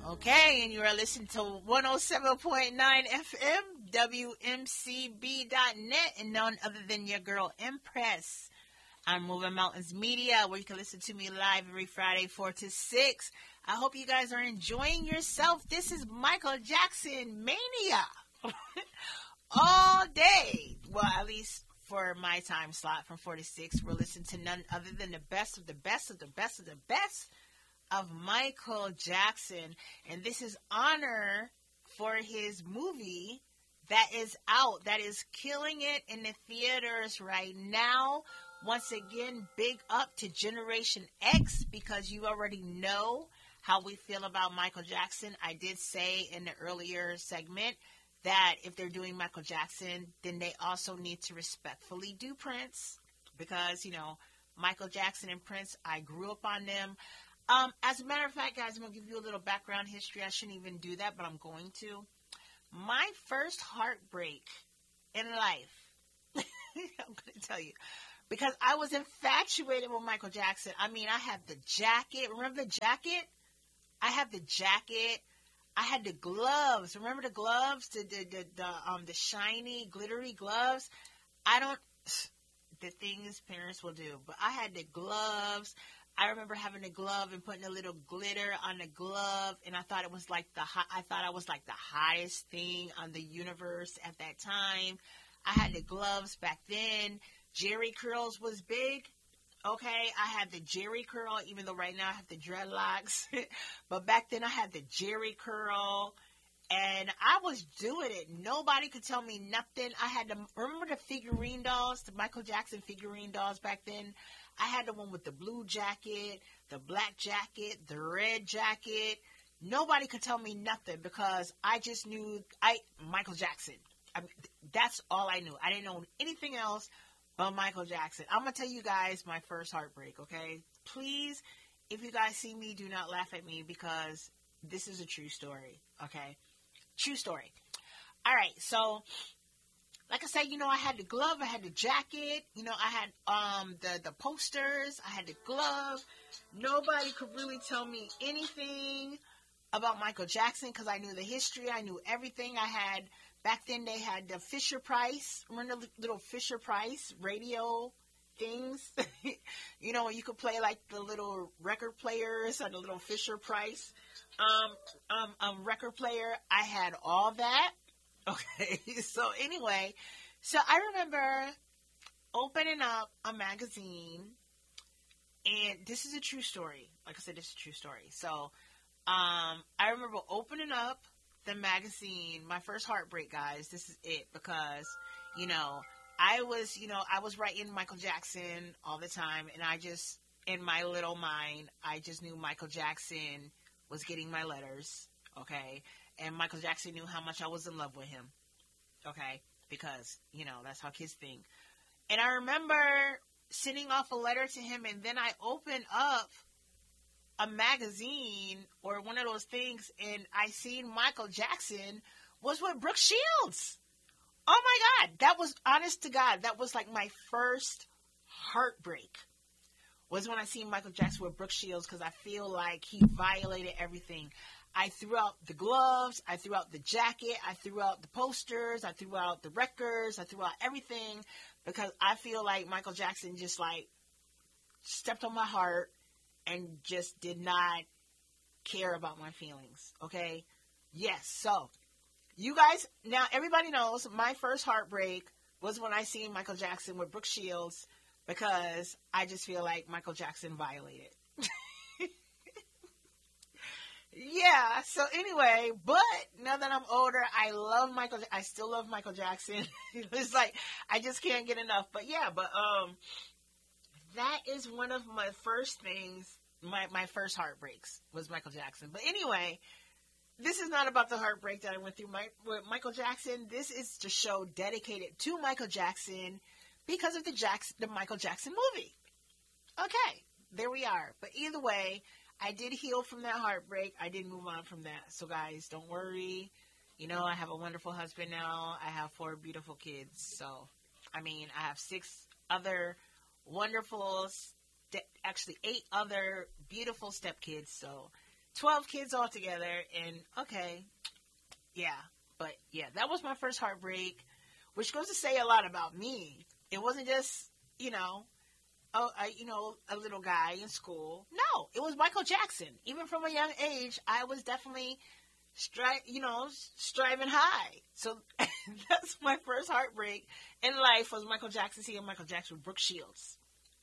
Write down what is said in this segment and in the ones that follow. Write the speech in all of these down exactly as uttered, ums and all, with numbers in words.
Okay, and you are listening to one oh seven point nine F M, W M C B dot net, and none other than your girl, Empress. On Moving Mountains Media, where you can listen to me live every Friday, four to six. I hope you guys are enjoying yourself. This is Michael Jackson Mania. All day. Well, at least for my time slot from four to six, we're listening to none other than the best of the best of the best of the best of Michael Jackson. And this is honor for his movie that is out, that is killing it in the theaters right now. Once again, big up to Generation X, because you already know how we feel about Michael Jackson. I did say in the earlier segment that if they're doing Michael Jackson, then they also need to respectfully do Prince, because, you know, Michael Jackson and Prince, I grew up on them. Um, as a matter of fact, guys, I'm going to give you a little background history. I shouldn't even do that, but I'm going to. My first heartbreak in life, I'm going to tell you, because I was infatuated with Michael Jackson. I mean, I had the jacket. Remember the jacket? I had the jacket. I had the gloves. Remember the gloves? The the the, the um the shiny, glittery gloves. I don't. The things parents will do, but I had the gloves. I remember having a glove and putting a little glitter on the glove, and I thought it was like the hot, I thought I was like the hottest thing on the universe at that time. I had the gloves back then. Jerry curls was big. Okay, I had the Jerry curl, even though right now I have the dreadlocks. But back then I had the Jerry curl, and I was doing it. Nobody could tell me nothing. I had the, remember the figurine dolls, the Michael Jackson figurine dolls back then? I had the one with the blue jacket, the black jacket, the red jacket. Nobody could tell me nothing, because I just knew I Michael Jackson. I mean, that's all I knew. I didn't know anything else but Michael Jackson. I'm going to tell you guys my first heartbreak, okay? Please, if you guys see me, do not laugh at me, because this is a true story, okay? True story. All right, so like I said, you know, I had the glove, I had the jacket, you know, I had um the, the posters, I had the glove. Nobody could really tell me anything about Michael Jackson, because I knew the history, I knew everything. I had, back then they had the Fisher Price, remember the little Fisher Price radio things? You know, you could play like the little record players on the little Fisher Price um, um, um, record player. I had all that. Okay, so anyway, so I remember opening up a magazine, and this is a true story. Like I said, this is a true story. So um, I remember opening up the magazine, my first heartbreak, guys. This is it, because, you know, I was, you know, I was writing Michael Jackson all the time, and I just, in my little mind, I just knew Michael Jackson was getting my letters, okay? And Michael Jackson knew how much I was in love with him, okay? Because, you know, that's how kids think. And I remember sending off a letter to him, and then I opened up a magazine or one of those things, and I seen Michael Jackson was with Brooke Shields. Oh my God. That was, honest to God, that was like my first heartbreak, was when I seen Michael Jackson with Brooke Shields, because I feel like he violated everything. I threw out the gloves, I threw out the jacket, I threw out the posters, I threw out the records, I threw out everything, because I feel like Michael Jackson just like stepped on my heart and just did not care about my feelings, okay? Yes, so, you guys, now everybody knows my first heartbreak was when I seen Michael Jackson with Brooke Shields, because I just feel like Michael Jackson violated. Yeah, so anyway, but now that I'm older, I love Michael, I still love Michael Jackson. It's like, I just can't get enough. But yeah, but um, that is one of my first things, my, my first heartbreaks was Michael Jackson. But anyway, this is not about the heartbreak that I went through my, with Michael Jackson. This is the show dedicated to Michael Jackson because of the Jackson, the Michael Jackson movie. Okay, there we are. But either way, I did heal from that heartbreak. I did move on from that. So guys, don't worry. You know, I have a wonderful husband now. I have four beautiful kids. So, I mean, I have six other wonderful, st- actually eight other beautiful stepkids. So, twelve kids altogether. And okay, yeah. But yeah, that was my first heartbreak, which goes to say a lot about me. It wasn't just, you know, a, a, you know, a little guy in school. No, it was Michael Jackson. Even from a young age, I was definitely, stri- you know, striving high. So that's my first heartbreak in life was Michael Jackson, seeing Michael Jackson with Brooke Shields.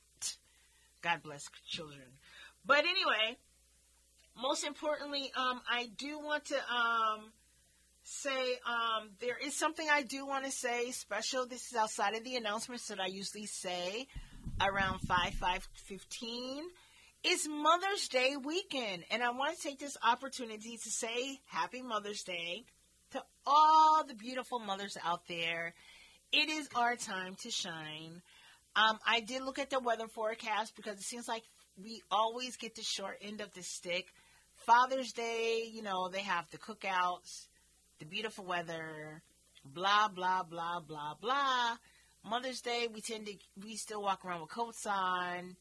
God bless children. But anyway, most importantly, um, I do want to um, say um, there is something I do want to say special. This is outside of the announcements that I usually say around five, five fifteen. It's Mother's Day weekend, and I want to take this opportunity to say Happy Mother's Day to all the beautiful mothers out there. It is our time to shine. Um, I did look at the weather forecast because it seems like we always get the short end of the stick. Father's Day, you know, they have the cookouts, the beautiful weather, blah, blah, blah, blah, blah. Mother's Day, we tend to, we still walk around with coats on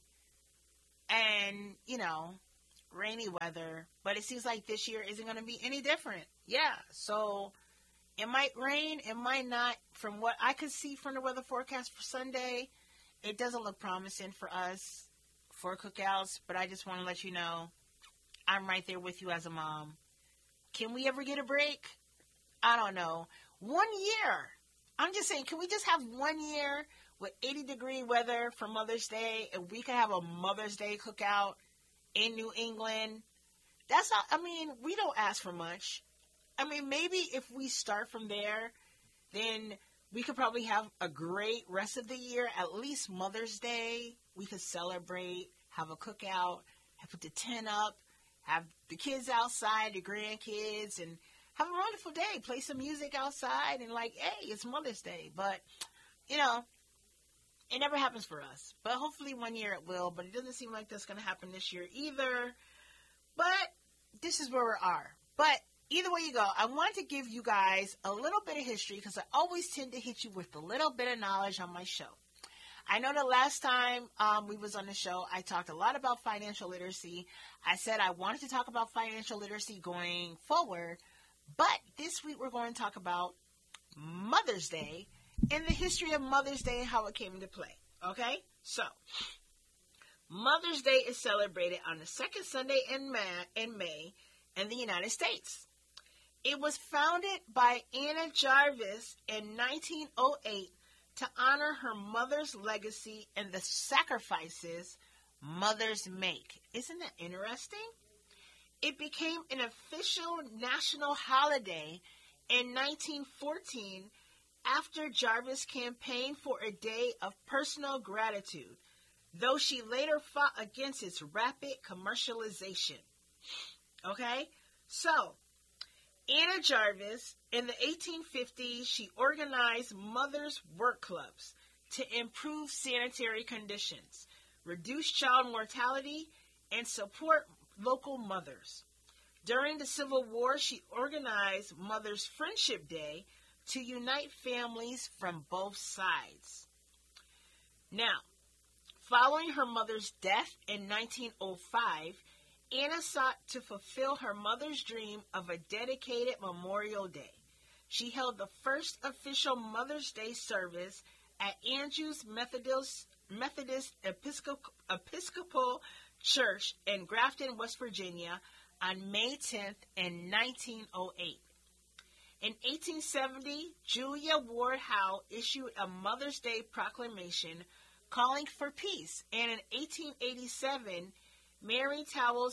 and, you know, rainy weather. But it seems like this year isn't going to be any different. Yeah, so it might rain, it might not. From what I could see from the weather forecast for Sunday, it doesn't look promising for us for cookouts, but I just want to let you know I'm right there with you as a mom. Can we ever get a break? I don't know. One year. I'm just saying, can we just have one year with eighty degree weather for Mother's Day and we could have a Mother's Day cookout in New England? That's not, I mean, we don't ask for much. I mean, maybe if we start from there, then we could probably have a great rest of the year. At least Mother's Day, we could celebrate, have a cookout, have put the tent up, have the kids outside, the grandkids, and have a wonderful day. Play some music outside and like, hey, it's Mother's Day. But, you know, it never happens for us. But hopefully one year it will. But it doesn't seem like that's going to happen this year either. But this is where we are. But either way you go, I want to give you guys a little bit of history because I always tend to hit you with a little bit of knowledge on my show. I know the last time um, we was on the show, I talked a lot about financial literacy. I said I wanted to talk about financial literacy going forward, but this week we're going to talk about Mother's Day and the history of Mother's Day and how it came into play. Okay? So, Mother's Day is celebrated on the second Sunday in May, in May in the United States. It was founded by Anna Jarvis in nineteen oh eight to honor her mother's legacy and the sacrifices mothers make. Isn't that interesting? It became an official national holiday in nineteen fourteen after Jarvis campaigned for a day of personal gratitude, though she later fought against its rapid commercialization. Okay? So, Anna Jarvis, in the eighteen fifties, she organized mothers' work clubs to improve sanitary conditions, reduce child mortality, and support local mothers. During the Civil War, she organized Mother's Friendship Day to unite families from both sides. Now, following her mother's death in nineteen oh five, Anna sought to fulfill her mother's dream of a dedicated Memorial Day. She held the first official Mother's Day service at Andrews Methodist, Methodist Episcopal, Episcopal Church in Grafton, West Virginia on May tenth in nineteen oh eight. In eighteen seventy, Julia Ward Howe issued a Mother's Day proclamation calling for peace, and in eighteen eighty-seven, Mary Towell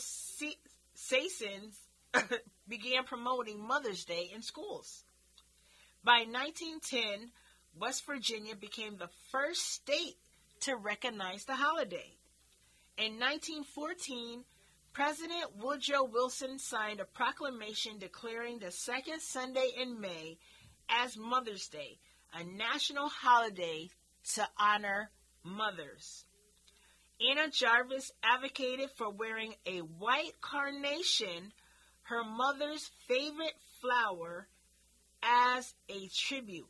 Sasons began promoting Mother's Day in schools. By nineteen ten, West Virginia became the first state to recognize the holiday. In nineteen fourteen, President Woodrow Wilson signed a proclamation declaring the second Sunday in May as Mother's Day, a national holiday to honor mothers. Anna Jarvis advocated for wearing a white carnation, her mother's favorite flower, as a tribute.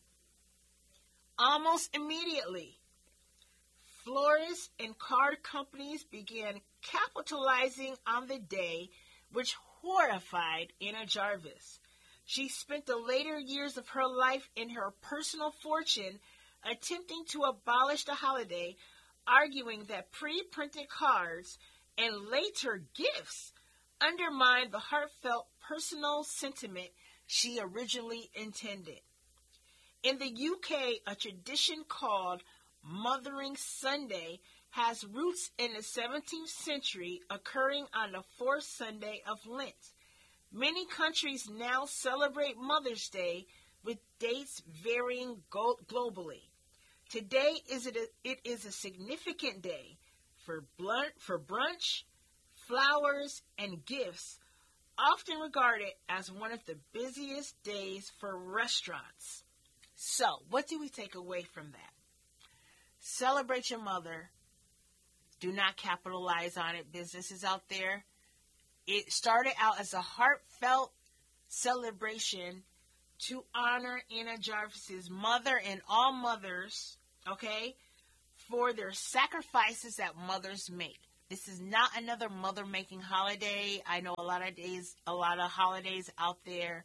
Almost immediately, florists and card companies began capitalizing on the day, which horrified Anna Jarvis. She spent the later years of her life and her personal fortune attempting to abolish the holiday, arguing that pre-printed cards and later gifts undermined the heartfelt personal sentiment she originally intended. In the U K, a tradition called Mothering Sunday has roots in the seventeenth century, occurring on the fourth Sunday of Lent. Many countries now celebrate Mother's Day, with dates varying go- globally. Today is it, a, it is a significant day for, blunt, for brunch, flowers, and gifts, often regarded as one of the busiest days for restaurants. So, what do we take away from that? Celebrate your mother. Do not capitalize on it. Businesses out there. It started out as a heartfelt celebration to honor Anna Jarvis's mother and all mothers, okay, for their sacrifices that mothers make. This is not another mother-making holiday. I know a lot of days, a lot of holidays out there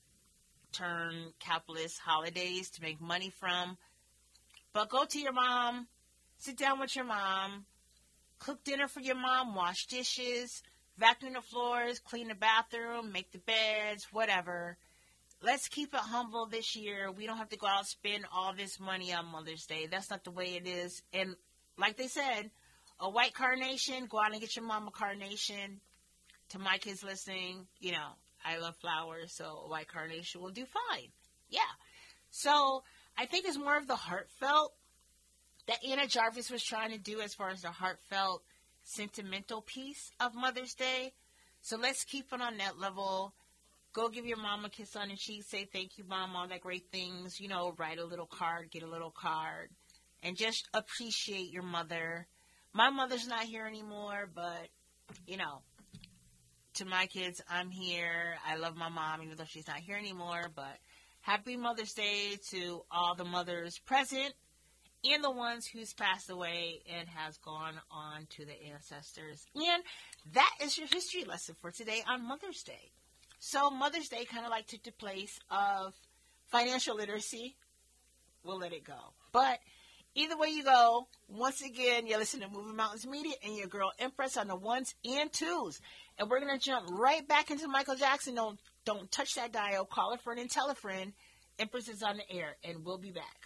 turn capitalist holidays to make money from. But go to your mom, sit down with your mom, cook dinner for your mom, wash dishes, vacuum the floors, clean the bathroom, make the beds, whatever. Let's keep it humble this year. We don't have to go out and spend all this money on Mother's Day. That's not the way it is. And like they said, a white carnation, go out and get your mom a carnation. To my kids listening, you know, I love flowers, so a white carnation will do fine. Yeah. So I think it's more of the heartfelt that Anna Jarvis was trying to do as far as the heartfelt, sentimental piece of Mother's Day. So let's keep it on that level. Go give your mom a kiss on the cheek. Say thank you, Mom, all that great things. You know, write a little card, get a little card. And just appreciate your mother. My mother's not here anymore, but, you know, to my kids, I'm here. I love my mom, even though she's not here anymore. But happy Mother's Day to all the mothers present and the ones who's passed away and has gone on to the ancestors. And that is your history lesson for today on Mother's Day. So Mother's Day kind of like took the place of financial literacy. We'll let it go. But either way you go, once again, you're listening to Moving Mountains Media and your girl Empress on the ones and twos. And we're going to jump right back into Michael Jackson. Don't, don't touch that dial. Call a friend and tell a friend. Empress is on the air, and we'll be back.